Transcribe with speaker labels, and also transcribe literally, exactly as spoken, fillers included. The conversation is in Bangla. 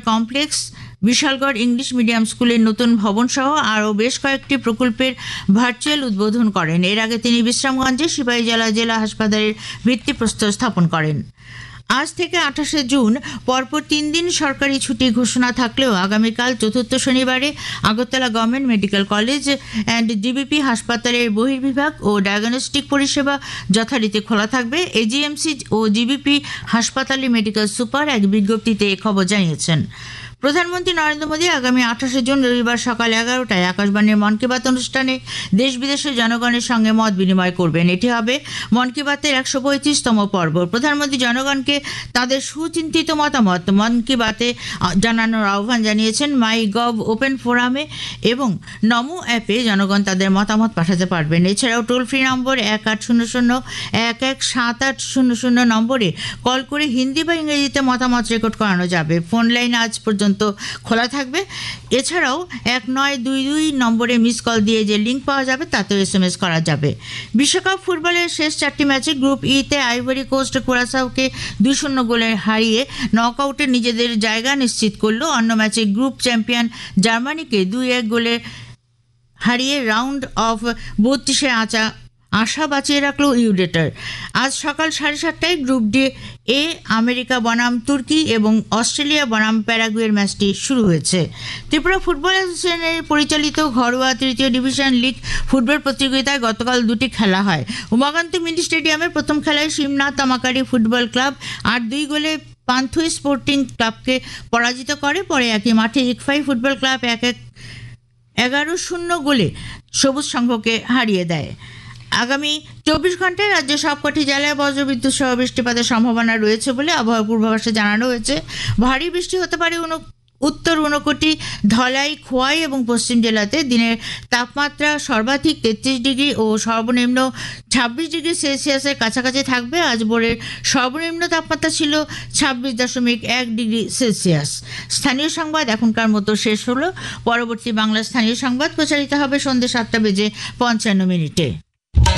Speaker 1: কমপ্লেক্স, বিশালগড় ইংলিশ মিডিয়াম স্কুলের নতুন ভবন সহ আরও বেশ কয়েকটি প্রকল্পের ভার্চুয়াল উদ্বোধন করেন। এর আগে তিনি বিশ্রামগঞ্জে সিপাহীজলা জেলা হাসপাতালের ভিত্তিপ্রস্তর স্থাপন করেন। আজ থেকে আঠাশে জুন পরপর তিন দিন সরকারি ছুটি ঘোষণা থাকলেও আগামীকাল চতুর্থ শনিবারে Agartala government medical college and DBP হাসপাতালের বহির্বিভাগ ও ডায়াগনস্টিক পরিষেবা যথারীতি খোলা থাকবে। এজিএমসি ও জিবিপি হাসপাতালে মেডিকেল সুপার এক বিজ্ঞপ্তিতে এ খবর জানিয়েছেন। প্রধানমন্ত্রী নরেন্দ্র মোদী আগামী আঠাশে জুন রবিবার সকাল এগারোটায় আকাশবাণীর মন কি বাত অনুষ্ঠানে দেশ বিদেশের জনগণের সঙ্গে মত বিনিময় করবেন। এটি হবে মন কি বাতের একশো পঁয়ত্রিশতম পর্ব। প্রধানমন্ত্রী জনগণকে তাদের সুচিন্তিত মতামত মন কি বাতে জানানোর আহ্বান জানিয়েছেন। মাই গভ ওপেন ফোরামে এবং নমো অ্যাপে জনগণ তাদের মতামত পাঠাতে পারবেন। এছাড়াও টোল ফ্রি নম্বর এক আট শূন্য শূন্য এক এক সাত আট শূন্য শূন্য নম্বরে কল করে হিন্দি বা ইংরেজিতে মতামত রেকর্ড করানো যাবে। ফোন লাইন আজ পর্যন্ত খোলা থাকবে। এছাড়াও এক নয় দুই দুই নম্বরে মিস কল দিয়ে যে লিঙ্ক পাওয়া যাবে তাতেও এস এম এস করা যাবে। বিশ্বকাপ ফুটবলের শেষ চারটি ম্যাচে গ্রুপ ইতে আইভরি কোস্ট কুরাসাওকে দুই শূন্য গোলে হারিয়ে নকআউটে নিজেদের জায়গা নিশ্চিত করলো। অন্য ম্যাচে গ্রুপ চ্যাম্পিয়ন জার্মানিকে দুই এক গোলে হারিয়ে রাউন্ড অফ বত্রিশে আঁচা আশা বাঁচিয়ে রাখলো ইউডেটার। আজ সকাল সাড়ে সাতটায় গ্রুপ ডি এ আমেরিকা বনাম তুর্কি এবং অস্ট্রেলিয়া বনাম প্যারাগুয়ের ম্যাচটি শুরু হয়েছে। ত্রিপুরা ফুটবল অ্যাসোসিয়েশনের পরিচালিত ঘরোয়া তৃতীয় ডিভিশন লিগ ফুটবল প্রতিযোগিতায় গতকাল দুটি খেলা হয়। উমাকান্ত মিনি স্টেডিয়ামের প্রথম খেলায় শিমনা তামাকারি ফুটবল ক্লাব আট দুই গোলে পান্থুই স্পোর্টিং ক্লাবকে পরাজিত করে। পরে একই মাঠে ইকফাই ফুটবল ক্লাব এক এক এগারো শূন্য গোলে সবুজ সংঘকে হারিয়ে দেয়। আগামী চব্বিশ ঘন্টায় রাজ্যের সবকটি জেলায় বজ্রবিদ্যুৎ সহ বৃষ্টিপাতের সম্ভাবনা রয়েছে বলে আবহাওয়া পূর্বাভাসে জানানো হয়েছে। ভারী বৃষ্টি হতে পারে উত্তর ঊনকোটি, ধলাই, খোয়াই এবং পশ্চিম জেলাতে। দিনের তাপমাত্রা সর্বাধিক তেত্রিশ ডিগ্রি ও সর্বনিম্ন ছাব্বিশ ডিগ্রি সেলসিয়াসের কাছাকাছি থাকবে। আজ ভোরের সর্বনিম্ন তাপমাত্রা ছিল ছাব্বিশ দশমিক এক ডিগ্রি সেলসিয়াস। স্থানীয় সংবাদ এখনকার মতো শেষ হলো। পরবর্তী বাংলা স্থানীয় সংবাদ প্রচারিত হবে সন্ধ্যে সাতটা বেজে পঞ্চান্ন মিনিটে।